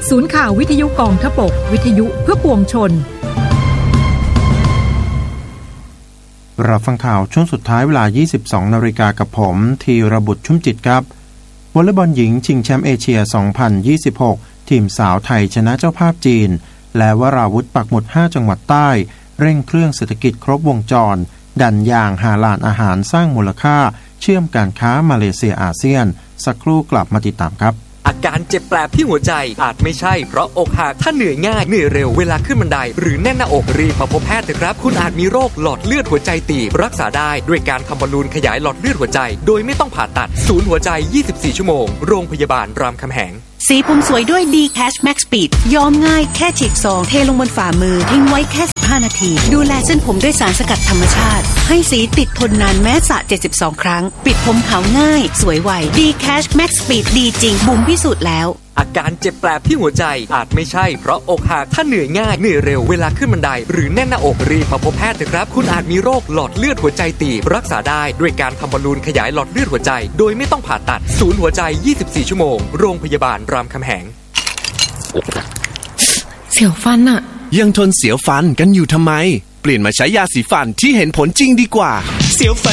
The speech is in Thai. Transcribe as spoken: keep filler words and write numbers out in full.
ศูนย์ข่าววิทยุกองทพบกวิทยุเพื่อปวงชนรับฟังข่าวช่วงสุดท้ายเวลา ยี่สิบสองนาฬิกา นกับผมธีรบุตรชุ่มจิตครับวอลเลย์บอลหญิงชิงแชมป์เอเชีย สองพันยี่สิบหก ทีมสาวไทยชนะเจ้าภาพจีนและวราวุธปักหมุด ห้า จังหวัดใต้เร่งเครื่องเศรษฐกิจครบวงจรดันยางหาลานอาหารสร้างมูลค่าเชื่อมการค้ามาเลเซียอาเซียนสักครู่กลับมาติดตามครับอาการเจ็บแปลบที่หัวใจอาจไม่ใช่เพราะอกหักถ้าเหนื่อยง่ายเหนื่อยเร็วเวลาขึ้นบันไดหรือแน่นหน้าอกรีบมาพบแพทย์เถอะครับคุณอาจมีโรคหลอดเลือดหัวใจตีบรักษาได้ด้วยการทำบอลลูนขยายหลอดเลือดหัวใจโดยไม่ต้องผ่าตัดศูนย์หัวใจยี่สิบสี่ชั่วโมงโรงพยาบาลรามคำแหงสีผมสวยด้วย D Cash Max Speed ยอมง่ายแค่ฉีกซองเทลงบนฝ่ามือทิ้งไว้แค่สิบห้านาทีดูแลเส้นผมด้วยสารสกัดธรรมชาติให้สีติดทนนานแม้สระเจ็ดสิบสองครั้งปิดผมขาวง่ายสวยไว D Cash Max Speed ดีจริงบุ๋มพิสูจน์แล้วอาการเจ็บแปลบที่หัวใจอาจไม่ใช่เพราะอกหักถ้าเหนื่อยง่ายเหนื่อยเร็วเวลาขึ้นบันไดหรือแน่นหน้าอกรีบมาพบแพทย์เถอะครับคุณอาจมีโรคหลอดเลือดหัวใจตีบรักษาได้ด้วยการทำบอลลูนขยายหลอดเลือดหัวใจโดยไม่ต้องผ่าตัดศูนย์หัวใจยี่สิบสี่ชั่วโมงโรงพยาบาลรามคำแหงเสียวฟันอะยังทนเสียวฟันกันอยู่ทำไมเปลี่ยนมาใช้ยาสีฟันที่เห็นผลจริงดีกว่าเสียวฟัน